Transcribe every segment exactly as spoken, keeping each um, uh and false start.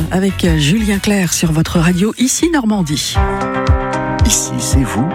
avec Julien Clerc sur votre radio Ici Normandie. Ici c'est vous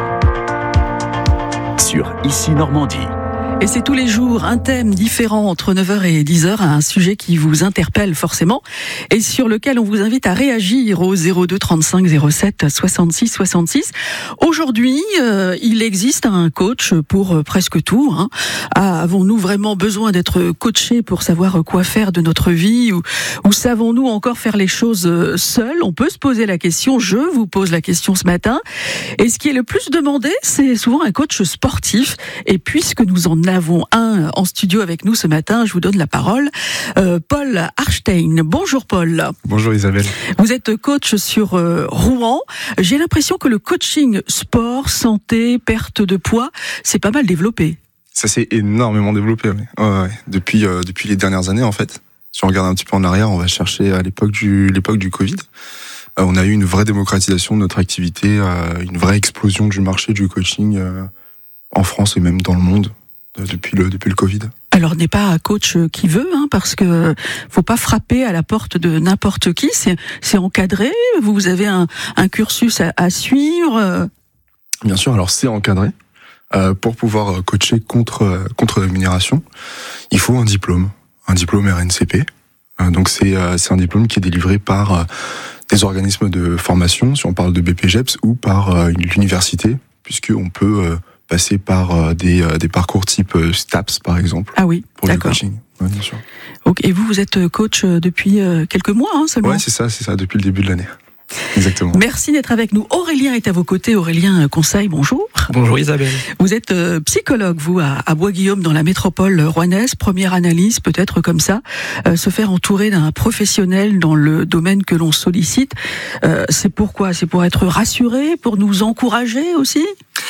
sur Ici Normandie. Et c'est tous les jours un thème différent entre neuf heures et dix heures, un sujet qui vous interpelle forcément et sur lequel on vous invite à réagir au zéro deux trente-cinq zéro sept soixante-six soixante-six. Aujourd'hui, euh, il existe un coach pour euh, presque tout. Hein. Ah, avons-nous vraiment besoin d'être coachés pour savoir quoi faire de notre vie ou, ou savons-nous encore faire les choses seuls ? On peut se poser la question, je vous pose la question ce matin. Et ce qui est le plus demandé, c'est souvent un coach sportif. Et puisque nous en avons un en studio avec nous ce matin, je vous donne la parole. Euh, Paul Harstein. Bonjour Paul. Bonjour Isabelle. Vous êtes coach sur euh, Rouen. J'ai l'impression que le coaching sport, santé, perte de poids, c'est pas mal développé. Ça s'est énormément développé, oui. Ouais, ouais. Depuis, euh, depuis les dernières années en fait. Si on regarde un petit peu en arrière, on va chercher à l'époque du, l'époque du Covid. Euh, on a eu une vraie démocratisation de notre activité, euh, une vraie explosion du marché du coaching euh, en France et même dans le monde. Depuis le, depuis le Covid. Alors, n'est pas un coach qui veut, hein, parce que faut pas frapper à la porte de n'importe qui. C'est, c'est encadré. Vous avez un, un cursus à, à suivre. Bien sûr. Alors, c'est encadré. Euh, pour pouvoir coacher contre contre rémunération, il faut un diplôme, un diplôme R N C P. Euh, donc, c'est euh, c'est un diplôme qui est délivré par euh, des organismes de formation, si on parle de B P J E P S, ou par euh, l'université, puisque on peut euh, passer par euh, des, euh, des parcours type euh, STAPS, par exemple. Ah oui, pour d'accord. Le coaching. Ouais, bien sûr. Okay, et vous, vous êtes coach depuis euh, quelques mois hein, seulement. Ouais, c'est ça, c'est ça, depuis le début de l'année. Exactement. Merci d'être avec nous. Aurélien est à vos côtés. Aurélien Conseil, bonjour. Bonjour Isabelle. Vous êtes euh, psychologue, vous, à, à Bois-Guillaume, dans la métropole rouennaise. Première analyse, peut-être comme ça, euh, se faire entourer d'un professionnel dans le domaine que l'on sollicite. Euh, c'est pourquoi ? C'est pour être rassuré, pour nous encourager aussi ?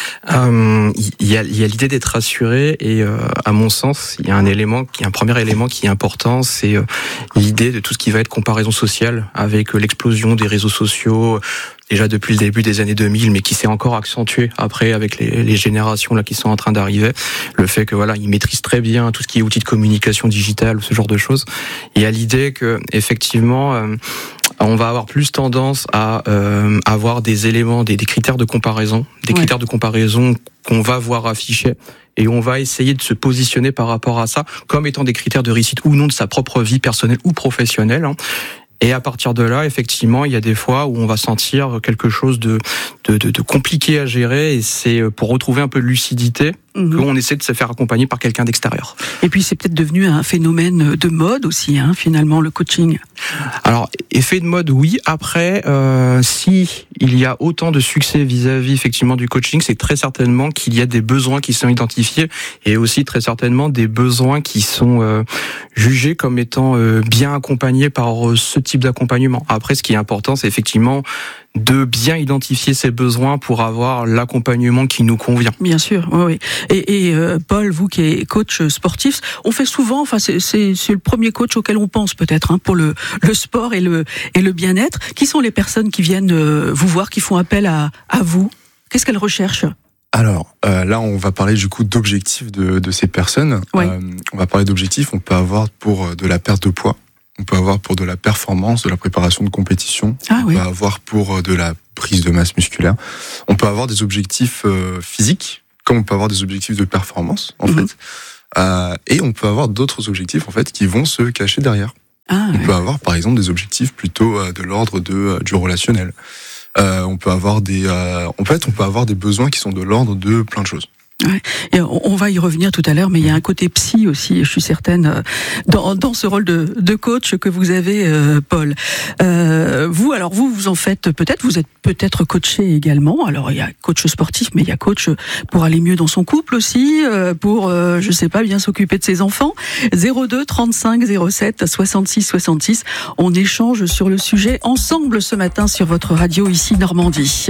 Euh, il y a, il y a l'idée d'être rassuré et euh, à mon sens, il y a un élément, qui, un premier élément qui est important, c'est euh, l'idée de tout ce qui va être comparaison sociale avec euh, l'explosion des réseaux sociaux. Déjà depuis le début des années deux mille, mais qui s'est encore accentué après avec les, les générations là qui sont en train d'arriver. Le fait que voilà, ils maîtrisent très bien tout ce qui est outils de communication digitale, ce genre de choses. Et à l'idée que effectivement, euh, on va avoir plus tendance à euh, avoir des éléments, des, des critères de comparaison, des ouais. critères de comparaison qu'on va voir affichés. Et on va essayer de se positionner par rapport à ça comme étant des critères de réussite ou non de sa propre vie personnelle ou professionnelle. Hein. Et à partir de là, effectivement, il y a des fois où on va sentir quelque chose de, de, de, de compliqué à gérer, et c'est pour retrouver un peu de lucidité mmh. qu'on essaie de se faire accompagner par quelqu'un d'extérieur. Et puis c'est peut-être devenu un phénomène de mode aussi, hein, finalement, le coaching. Alors, effet de mode, oui. Après, euh, si il y a autant de succès vis-à-vis effectivement du coaching, c'est très certainement qu'il y a des besoins qui sont identifiés, et aussi très certainement des besoins qui sont euh, jugés comme étant euh, bien accompagnés par euh, ce type d'accompagnement. Après, ce qui est important, c'est effectivement de bien identifier ses besoins pour avoir l'accompagnement qui nous convient. Bien sûr, oui, oui. Et, et euh, Paul, vous qui êtes coach sportif, on fait souvent, enfin c'est, c'est, c'est le premier coach auquel on pense peut-être hein, pour le, le sport et le, et le bien-être. Qui sont les personnes qui viennent euh, vous voir, qui font appel à, à vous ? Qu'est-ce qu'elles recherchent ? Alors euh, là, on va parler du coup d'objectifs de, de ces personnes. Oui. Euh, on va parler d'objectifs. On peut avoir pour de la perte de poids. On peut avoir pour de la performance, de la préparation de compétition. Ah, on oui. peut avoir pour de la prise de masse musculaire. On peut avoir des objectifs euh, physiques, comme on peut avoir des objectifs de performance, en mm-hmm. fait. Euh, et on peut avoir d'autres objectifs, en fait, qui vont se cacher derrière. Ah, on oui. peut avoir, par exemple, des objectifs plutôt euh, de l'ordre de euh, du relationnel. Euh, on peut avoir des, euh, en fait, on peut avoir des besoins qui sont de l'ordre de plein de choses. Ouais. Et on va y revenir tout à l'heure, mais il y a un côté psy aussi, je suis certaine, dans, dans ce rôle de, de coach que vous avez, euh, Paul. Euh, vous, alors vous, vous en faites peut-être, vous êtes peut-être coaché également. Alors il y a coach sportif, mais il y a coach pour aller mieux dans son couple aussi, euh, pour, euh, je sais pas, bien s'occuper de ses enfants. zéro deux trente-cinq zéro sept soixante-six soixante-six. On échange sur le sujet ensemble ce matin sur votre radio Ici Normandie.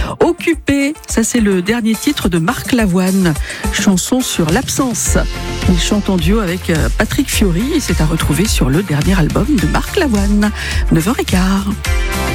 Occupé, ça c'est le dernier titre de Marc Lavoine. Chanson sur l'absence. Il chante en duo avec Patrick Fiori et c'est à retrouver sur le dernier album de Marc Lavoine. neuf heures quinze.